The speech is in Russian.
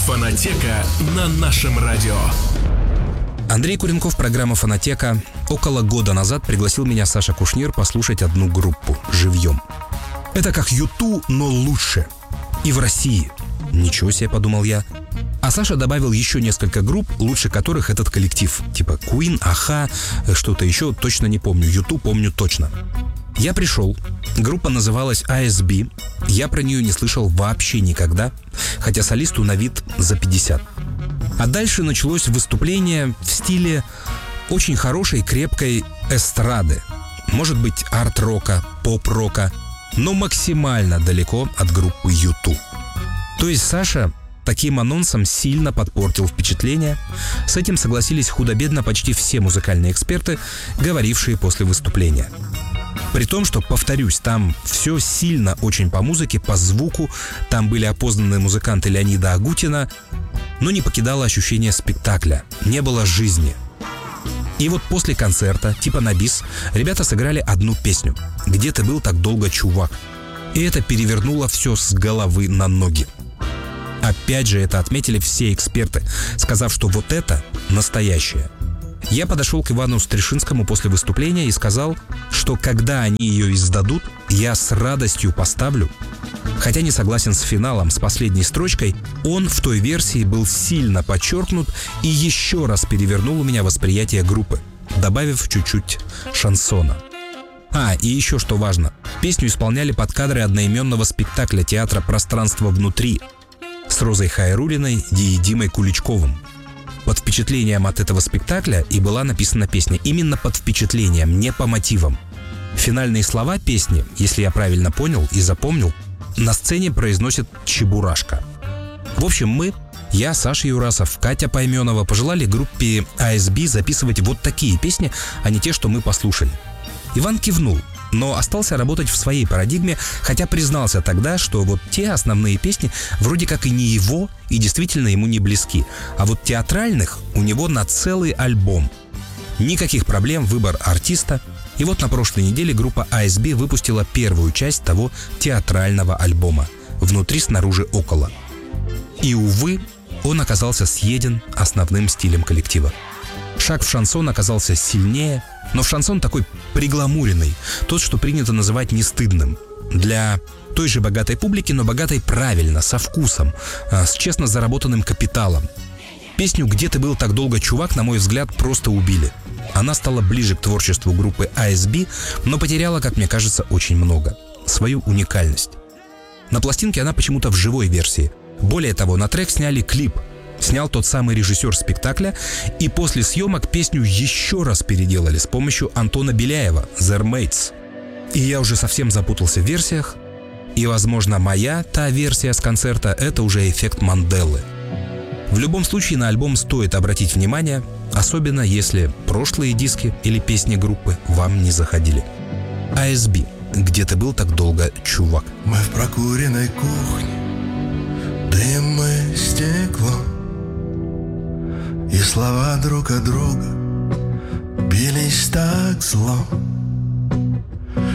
Фонотека на нашем радио. Андрей Куренков, программа «Фонотека». Около года назад пригласил меня Саша Кушнир послушать одну группу живьем. Это как U2, но лучше. И в России. Ничего себе, подумал я. А Саша добавил еще несколько групп, лучше которых этот коллектив. Типа Queen, Аха, что-то еще, точно не помню. U2 помню точно. Я пришел. Группа называлась ASB. Я про нее не слышал вообще никогда, хотя солисту на вид за 50. А дальше началось выступление в стиле очень хорошей, крепкой эстрады. Может быть, арт-рока, поп-рока, но максимально далеко от группы U2. То есть Саша таким анонсом сильно подпортил впечатление. С этим согласились худо-бедно почти все музыкальные эксперты, говорившие после выступления. При том, что, повторюсь, там все сильно очень по музыке, по звуку. Там были опознанные музыканты Леонида Агутина, но не покидало ощущение спектакля, не было жизни. И вот после концерта, типа на бис, ребята сыграли одну песню «Где ты был так долго, чувак?». И это перевернуло все с головы на ноги. Опять же, это отметили все эксперты, сказав, что вот это настоящее. Я подошел к Ивану Стришинскому после выступления и сказал, что когда они ее издадут, я с радостью поставлю. Хотя не согласен с финалом, с последней строчкой, он в той версии был сильно подчеркнут и еще раз перевернул у меня восприятие группы, добавив чуть-чуть шансона. И еще что важно, песню исполняли под кадры одноименного спектакля театра «Пространство внутри» с Розой Хайруллиной и Димой Куличковым. Под впечатлением от этого спектакля и была написана песня. Именно под впечатлением, не по мотивам. Финальные слова песни, если я правильно понял и запомнил, на сцене произносит Чебурашка. В общем, я, Саша Юрасов, Катя Пайменова пожелали группе ASB записывать вот такие песни, а не те, что мы послушали. Иван кивнул, но остался работать в своей парадигме, хотя признался тогда, что вот те основные песни вроде как и не его, и действительно ему не близки. А вот театральных у него на целый альбом. Никаких проблем, выбор артиста. И вот на прошлой неделе группа ASB выпустила первую часть того театрального альбома «Внутри, снаружи, около». И, увы, он оказался съеден основным стилем коллектива. Шаг в шансон оказался сильнее, но в шансон такой пригламуренный, тот, что принято называть нестыдным. Для той же богатой публики, но богатой правильно, со вкусом, с честно заработанным капиталом. Песню «Где ты был так долго, чувак», на мой взгляд, просто убили. Она стала ближе к творчеству группы ASB, но потеряла, как мне кажется, очень много. Свою уникальность. На пластинке она почему-то в живой версии. Более того, на трек сняли клип. Снял тот самый режиссер спектакля, и после съемок песню еще раз переделали с помощью Антона Беляева, The Mates. И я уже совсем запутался в версиях, и, возможно, та версия с концерта, это уже эффект Манделы. В любом случае, на альбом стоит обратить внимание, особенно если прошлые диски или песни группы вам не заходили. ASB. Где ты был так долго, чувак? Мы в прокуренной кухне, дым и стекло, и слова друг от друга бились так зло.